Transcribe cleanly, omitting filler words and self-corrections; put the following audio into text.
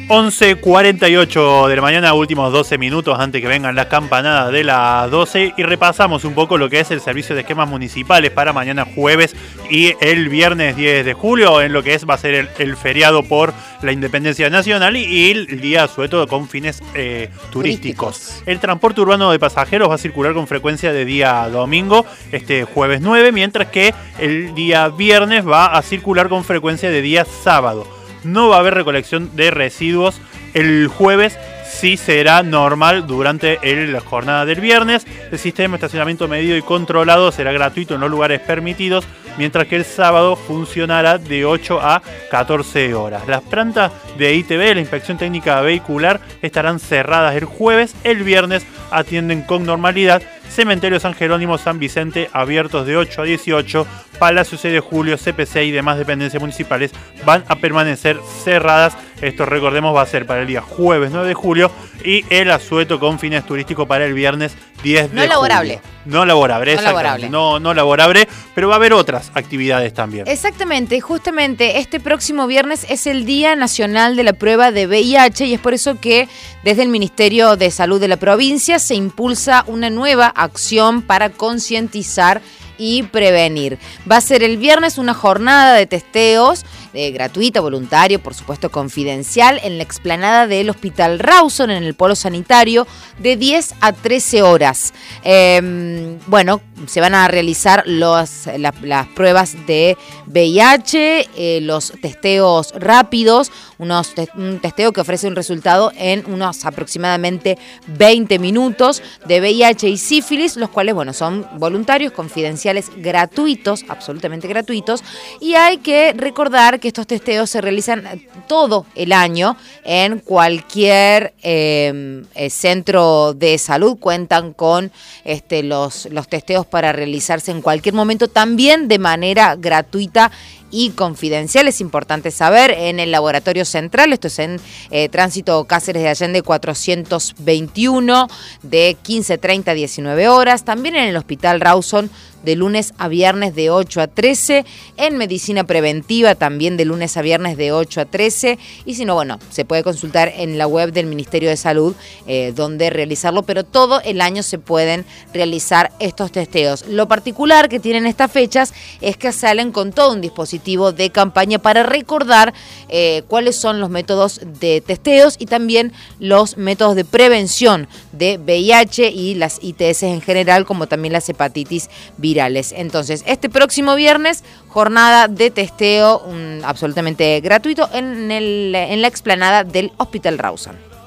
11:48 de la mañana, últimos 12 minutos antes que vengan las campanadas de las 12, y repasamos un poco lo que es el servicio de esquemas municipales para mañana jueves y el viernes 10 de julio, en lo que va a ser el feriado por la Independencia Nacional y el día asueto con fines turísticos. El transporte urbano de pasajeros va a circular con frecuencia de día domingo, jueves 9, mientras que el día viernes va a circular con frecuencia de día sábado. No va a haber recolección de residuos el jueves, sí será normal durante la jornada del viernes. El sistema de estacionamiento medido y controlado será gratuito en los lugares permitidos, mientras que el sábado funcionará de 8 a 14 horas. Las plantas de ITV, la Inspección Técnica Vehicular, estarán cerradas el jueves. El viernes atienden con normalidad. Cementerio San Jerónimo, San Vicente, abiertos de 8 a 18. Palacio 6 de Julio, CPC y demás dependencias municipales van a permanecer cerradas. Esto, recordemos, va a ser para el día jueves 9 de julio y el asueto con fines turísticos para el viernes 10 de julio. No laborable, exactamente. No laborable, pero va a haber otras actividades también. Exactamente, justamente este próximo viernes es el Día Nacional de la Prueba de VIH y es por eso que desde el Ministerio de Salud de la provincia se impulsa una nueva acción para concientizar y prevenir. Va a ser el viernes una jornada de testeos gratuita, voluntario, por supuesto confidencial, en la explanada del Hospital Rawson, en el polo sanitario, de 10 a 13 horas. Se van a realizar las pruebas de VIH, los testeos rápidos, un testeo que ofrece un resultado en unos aproximadamente 20 minutos de VIH y sífilis, los cuales, son voluntarios, confidenciales, gratuitos, absolutamente gratuitos, y hay que recordar que estos testeos se realizan todo el año en cualquier centro de salud. Cuentan con los testeos para realizarse en cualquier momento, también de manera gratuita y confidencial. Es importante saber, en el laboratorio central, esto es en Tránsito Cáceres de Allende 421, de 15:30 a 19 horas. También en el Hospital Rawson, de lunes a viernes de 8 a 13. En Medicina Preventiva, también de lunes a viernes de 8 a 13. Y si no, se puede consultar en la web del Ministerio de Salud donde realizarlo, pero todo el año se pueden realizar estos testeos. Lo particular que tienen estas fechas es que salen con todo un dispositivo de campaña para recordar cuáles son los métodos de testeos y también los métodos de prevención de VIH y las ITS en general, como también las hepatitis virales. Entonces, este próximo viernes, jornada de testeo absolutamente gratuito en la explanada del Hospital Rawson.